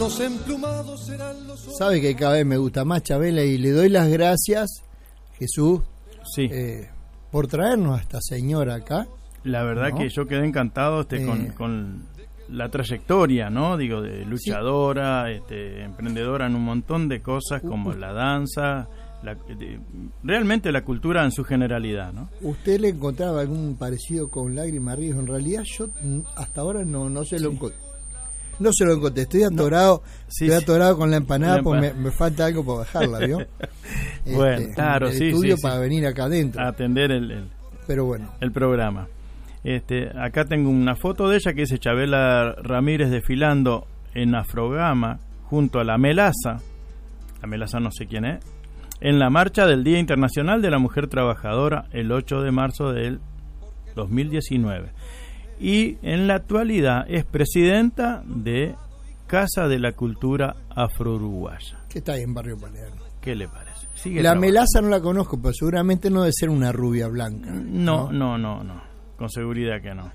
Sabe que cada vez me gusta más Chabela y le doy las gracias, Jesús, sí, por traernos a esta señora acá. La verdad, ¿no?, que yo quedé encantado con la trayectoria, ¿no? Digo, de luchadora, sí, emprendedora en un montón de cosas como la danza, realmente la cultura en su generalidad, ¿no? ¿Usted le encontraba algún parecido con Lágrima Ríos? En realidad yo hasta ahora no se lo encontré. No se lo encontré, estoy atorado, atorado con la empanada porque me falta algo para bajarla, ¿vio? Bueno, claro, el estudio para venir acá adentro. A atender pero bueno, el programa. Acá tengo una foto de ella que dice Chabela Ramírez desfilando en Afrogama junto a la Melaza no sé quién es, en la marcha del Día Internacional de la Mujer Trabajadora el 8 de marzo del 2019. Y en la actualidad es presidenta de Casa de la Cultura Afro-Uruguaya. Que está ahí en Barrio Palermo. ¿Qué le parece? La Melaza no la conozco, pero seguramente no debe ser una rubia blanca. No. Con seguridad que no.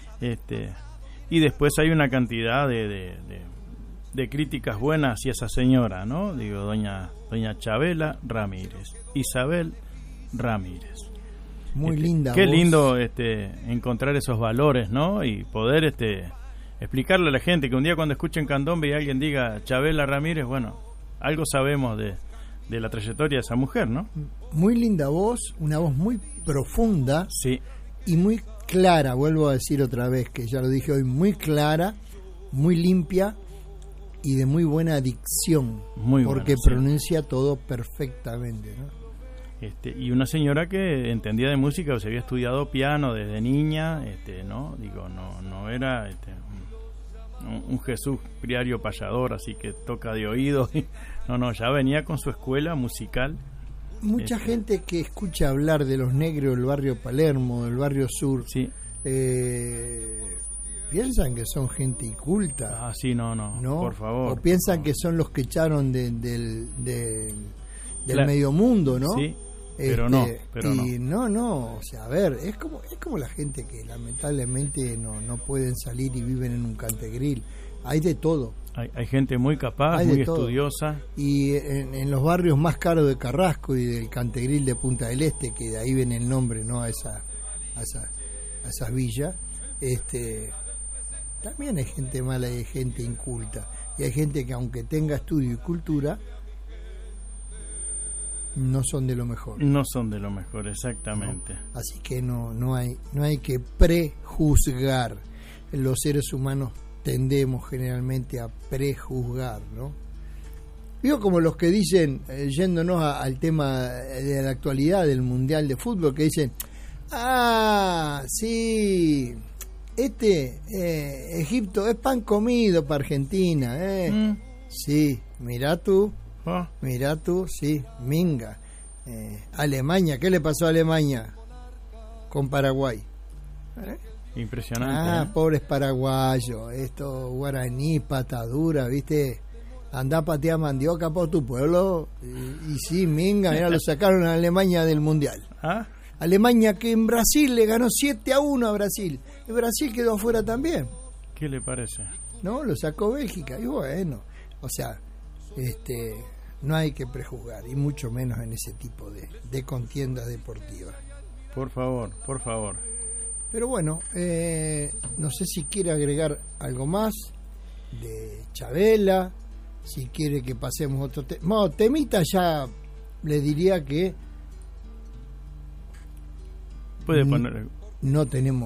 Y después hay una cantidad de críticas buenas hacia esa señora, ¿no? Digo, doña Chabela Ramírez, Isabel Ramírez. Muy linda. Qué voz. Lindo encontrar esos valores, ¿no? Y poder explicarle a la gente que un día cuando escuchen candombe y alguien diga Chabela Ramírez, bueno, algo sabemos de la trayectoria de esa mujer, ¿no? Muy linda voz, una voz muy profunda. Sí. Y muy clara, vuelvo a decir otra vez, que ya lo dije hoy, muy clara, muy limpia y de muy buena dicción, porque pronuncia todo perfectamente, ¿no? Y una señora que entendía de música, o se había estudiado piano desde niña, no, digo, no era un Jesús Priario payador, así que toca de oído, no, ya venía con su escuela musical. Mucha gente que escucha hablar de los negros del barrio Palermo, del barrio sur, sí, piensan que son gente inculta. Ah, sí, no, por favor. O piensan que son los que echaron del medio mundo, ¿no? Sí, pero no. O sea, a ver, es como la gente que lamentablemente no pueden salir y viven en un cantegril. Hay de todo. Hay gente muy capaz, muy estudiosa. Y en los barrios más caros de Carrasco y del Cantegril de Punta del Este, que de ahí viene el nombre, ¿no? a esas villas, también hay gente mala y hay gente inculta. Y hay gente que aunque tenga estudio y cultura, no son de lo mejor. No son de lo mejor, exactamente. No. Así que no hay que prejuzgar. Los seres humanos tendemos generalmente a prejuzgar, ¿no? Digo, como los que dicen, yéndonos al tema de la actualidad del Mundial de Fútbol, que dicen, sí, Egipto es pan comido para Argentina, Sí, mirá tú, sí, minga. Alemania, ¿qué le pasó a Alemania con Paraguay? Impresionante. Pobres paraguayos, estos guaraní, patadura, ¿viste? Andá a patear mandioca por tu pueblo. Y sí, minga, mira, lo sacaron a Alemania del Mundial. Alemania que en Brasil le ganó 7-1 a Brasil. Y Brasil quedó afuera también. ¿Qué le parece? No, lo sacó Bélgica. Y bueno, o sea, no hay que prejuzgar, y mucho menos en ese tipo de contiendas deportivas. Por favor. Pero bueno, no sé si quiere agregar algo más de Chabela, si quiere que pasemos otro tema. No, temita ya le diría que puede poner. No tenemos